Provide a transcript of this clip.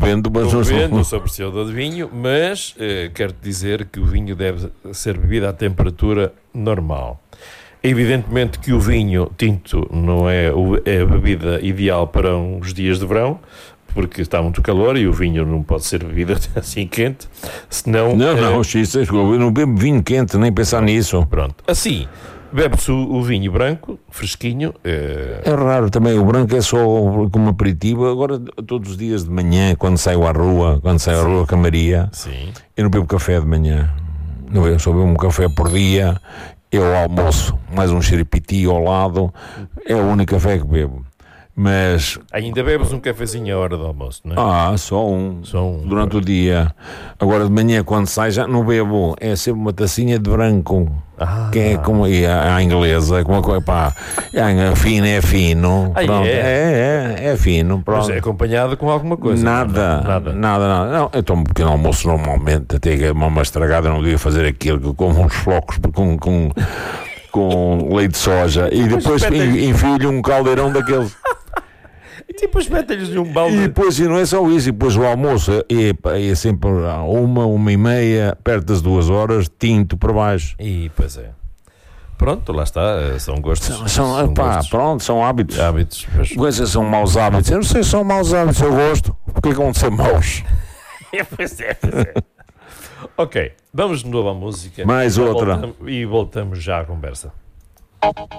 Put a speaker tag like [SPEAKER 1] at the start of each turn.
[SPEAKER 1] bebendo, mas
[SPEAKER 2] não sou apreciador de vinho, mas quero-te dizer que o vinho deve ser bebido à temperatura normal. Evidentemente que o vinho tinto não é a bebida ideal para uns dias de verão, porque está muito calor e o vinho não pode ser bebido assim quente, senão...
[SPEAKER 1] Não, eu não bebo vinho quente, nem pensar nisso.
[SPEAKER 2] Pronto, assim, bebe-se o vinho branco, fresquinho.
[SPEAKER 1] É raro também, o branco é só como aperitivo. Agora, todos os dias de manhã, quando saio à rua com a Maria,
[SPEAKER 2] Sim.
[SPEAKER 1] eu não bebo café de manhã. Não, eu só bebo um café por dia, eu almoço, mais um xeripiti ao lado, é o único café que bebo. Mas...
[SPEAKER 2] Ainda bebes um cafezinho à hora do almoço, não é?
[SPEAKER 1] Só um durante o dia. Agora de manhã, quando sai, já não bebo. É sempre uma tacinha de branco, que é como a inglesa, como é fino, é fino. Pronto. É fino. Pronto.
[SPEAKER 2] Mas é acompanhado com alguma coisa?
[SPEAKER 1] Nada. Não, eu tomo um pequeno almoço normalmente, até que a mama estragada não devia fazer aquilo, que eu como uns flocos com leite de soja e depois enfio-lhe um caldeirão daqueles.
[SPEAKER 2] E depois mete-lhes um balde.
[SPEAKER 1] E depois, e não é só isso, e depois o almoço é sempre a 1h30, perto das 2h, tinto por baixo.
[SPEAKER 2] E pois é. Pronto, lá está, são gostos.
[SPEAKER 1] Pronto, são hábitos.
[SPEAKER 2] Mas...
[SPEAKER 1] Coisas são maus hábitos. Eu não sei se são maus hábitos, eu gosto. Porque é que vão ser maus?
[SPEAKER 2] Pois é. Ok, vamos de novo à música.
[SPEAKER 1] Mais outra.
[SPEAKER 2] E voltamos já à conversa.